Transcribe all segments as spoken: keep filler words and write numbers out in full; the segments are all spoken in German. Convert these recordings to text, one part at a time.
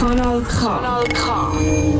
Kanal K. Kanal K.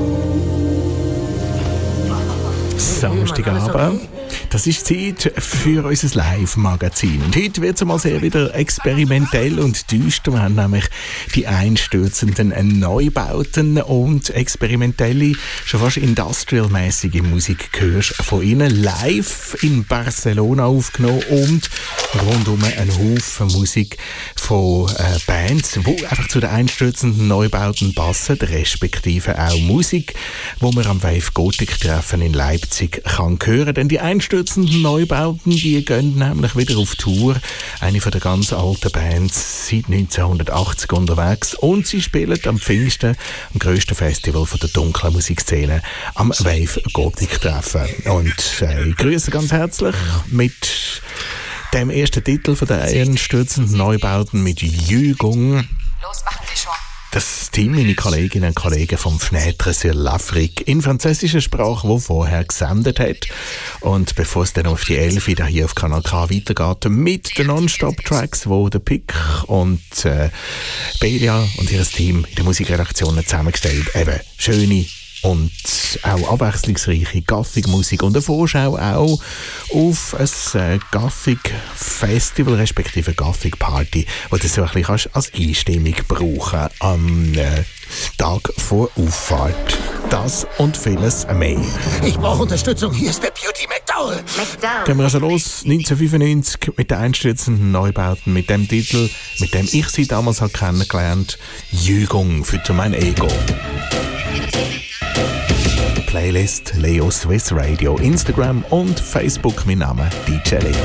Samstagabend. Das ist Zeit für unser Live-Magazin. Und heute wird es mal sehr wieder experimentell und düster. Wir haben nämlich die einstürzenden Neubauten und experimentelle, schon fast industrial-mäßige Musik hörst von ihnen live in Barcelona aufgenommen und rundum einen Haufen Musik von äh, Bands, die einfach zu den einstürzenden Neubauten passen, respektive auch Musik, wo man am Wave Gothic Treffen in Leipzig kann hören. Denn die einstürzenden Neubauten, die gehen nämlich wieder auf Tour. Eine von der ganz alten Bands, seit neunzehnhundertachtzig unterwegs. Und sie spielen am Pfingsten, am grössten Festival von der dunklen Musikszene, am Wave Gothic Treffen. Und äh, ich grüße ganz herzlich mit dem ersten Titel von der einstürzenden Neubauten mit Jügung. Los, machen Sie schon. Das Team, meine Kolleginnen und Kollegen vom Fenêtre sur l'Afrique in französischer Sprache, wo vorher gesendet hat. Und bevor es dann auf die elf wieder hier auf Kanal K weitergeht, mit den Non-Stop-Tracks, wo der Pick und äh, Belia und ihr Team in der Musikredaktion zusammengestellt, eben schöne und auch abwechslungsreiche Gaffig-Musik und eine Vorschau auch auf ein äh, Gaffig-Festival respektive Gaffig-Party, wo du so ein bisschen kannst als Einstimmung brauchen am äh, Tag vor Auffahrt. Das und vieles mehr. Ich brauche Unterstützung. Hier ist der Beauty McDowell. McDowell. Gehen wir also los, neunzehnhundertfünfundneunzig, mit den einstürzenden Neubauten, mit dem Titel, mit dem ich sie damals halt kennengelernt, Jügung für mein Ego. Playlist Leo Swiss Radio, Instagram und Facebook, mein Name D J Leo.